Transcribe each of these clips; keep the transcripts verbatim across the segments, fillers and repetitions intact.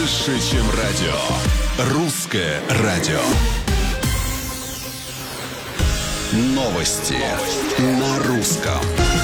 Больше, чем радио. Русское радио. Новости на русском.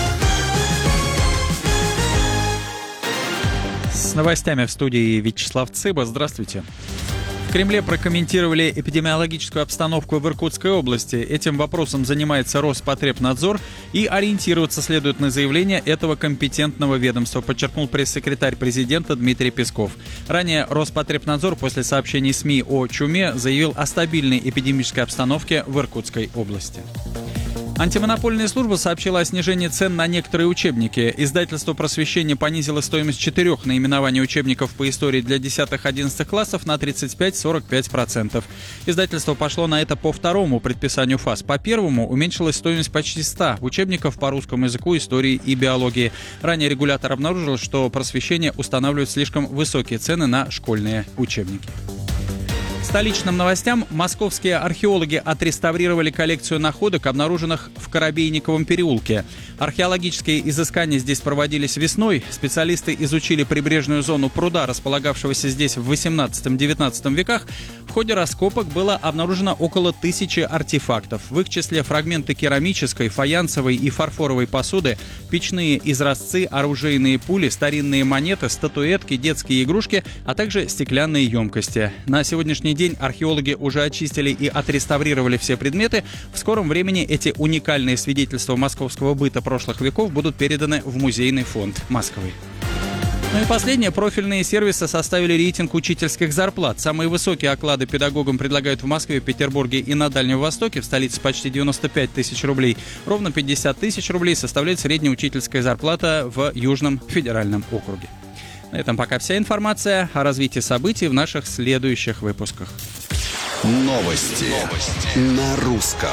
С новостями в студии Вячеслав Цыба. Здравствуйте. В Кремле прокомментировали эпидемиологическую обстановку в Иркутской области. Этим вопросом занимается Роспотребнадзор, и ориентироваться следует на заявление этого компетентного ведомства, подчеркнул пресс-секретарь президента Дмитрий Песков. Ранее Роспотребнадзор после сообщений СМИ о чуме заявил о стабильной эпидемической обстановке в Иркутской области. Антимонопольная служба сообщила о снижении цен на некоторые учебники. Издательство «Просвещение» понизило стоимость четырех наименований учебников по истории для десятых-одиннадцатых классов на тридцать пять - сорок пять процентов. Издательство пошло на это по второму предписанию ФАС. По первому уменьшилась стоимость почти ста учебников по русскому языку, истории и биологии. Ранее регулятор обнаружил, что «Просвещение» устанавливает слишком высокие цены на школьные учебники. Столичным новостям. Московские археологи отреставрировали коллекцию находок, обнаруженных в Коробейниковом переулке. Археологические изыскания здесь проводились весной. Специалисты изучили прибрежную зону пруда, располагавшегося здесь в восемнадцатом-девятнадцатом веках. В ходе раскопок было обнаружено около тысячи артефактов. В их числе фрагменты керамической, фаянсовой и фарфоровой посуды, печные изразцы, оружейные пули, старинные монеты, статуэтки, детские игрушки, а также стеклянные емкости. На сегодняшний день археологи уже очистили и отреставрировали все предметы. В скором времени эти уникальные свидетельства московского быта прошлых веков будут переданы в музейный фонд Москвы. Ну и последнее. Профильные сервисы составили рейтинг учительских зарплат. Самые высокие оклады педагогам предлагают в Москве, Петербурге и на Дальнем Востоке. В столице почти девяносто пять тысяч рублей. Ровно пятьдесят тысяч рублей составляет средняя учительская зарплата в Южном федеральном округе. На этом пока вся информация. О развитии событий в наших следующих выпусках. Новости, Новости. на русском.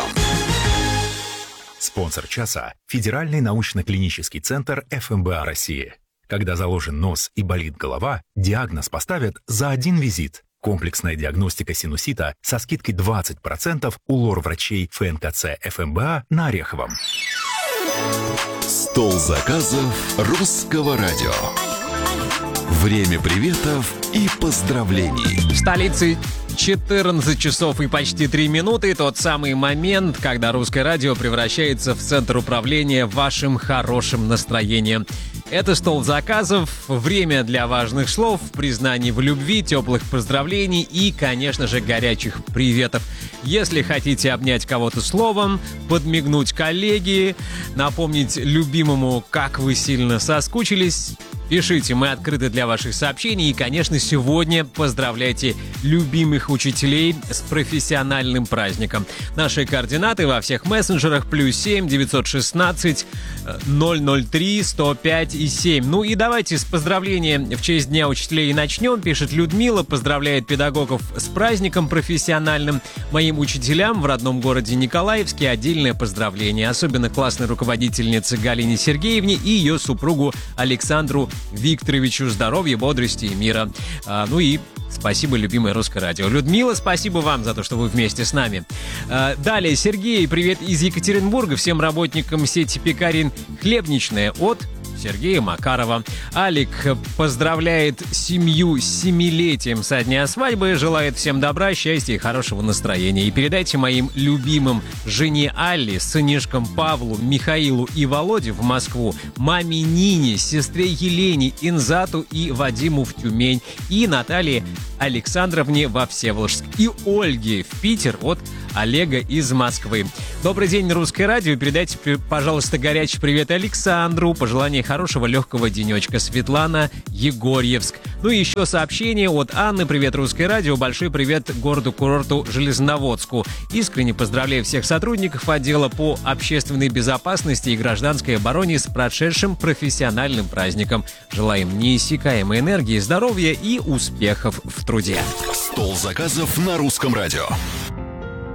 Спонсор часа – Федеральный научно-клинический центр эф эм бэ а России. Когда заложен нос и болит голова, диагноз поставят за один визит. Комплексная диагностика синусита со скидкой двадцать процентов у лор-врачей эф эн ка цэ эф эм бэ а на Ореховом. Стол заказов русского радио. Время приветов и поздравлений. В столице четырнадцать часов и почти три минуты. Тот самый момент, когда русское радио превращается в центр управления вашим хорошим настроением. Это стол заказов, время для важных слов, признаний в любви, теплых поздравлений и, конечно же, горячих приветов. Если хотите обнять кого-то словом, подмигнуть коллеге, напомнить любимому, как вы сильно соскучились, пишите, мы открыты для ваших сообщений. И, конечно, сегодня поздравляйте любимых учителей с профессиональным праздником. Наши координаты во всех мессенджерах: плюс семь девятьсот шестнадцать ноль ноль три сто пять и семь. Ну и давайте с поздравления в честь Дня учителей начнем. Пишет Людмила, поздравляет педагогов с праздником профессиональным. Моим учителям в родном городе Николаевске отдельное поздравление. Особенно классной руководительнице Галине Сергеевне и ее супругу Александру Викторовичу. Здоровья, бодрости и мира. А, ну и спасибо, любимое русское радио. Людмила, спасибо вам за то, что вы вместе с нами. А, далее, Сергей, привет из Екатеринбурга. Всем работникам сети пекарен «Хлебничная» от Сергея Макарова. Алик поздравляет семью с семилетием со дня свадьбы, желает всем добра, счастья и хорошего настроения. И передайте моим любимым жене Алле, сынишкам Павлу, Михаилу и Володе в Москву, маме Нине, сестре Елене, Инзату и Вадиму в Тюмень, и Наталье Александровне во Всеволожск, и Ольге в Питер от Олега из Москвы. Добрый день, русское радио. Передайте, пожалуйста, горячий привет Александру. Пожелание хорошего легкого денечка. Светлана, Егорьевск. Ну и еще сообщение от Анны. Привет, русское радио. Большой привет городу-курорту Железноводску. Искренне поздравляю всех сотрудников отдела по общественной безопасности и гражданской обороне с прошедшим профессиональным праздником. Желаем неиссякаемой энергии, здоровья и успехов в труде. Стол заказов на русском радио.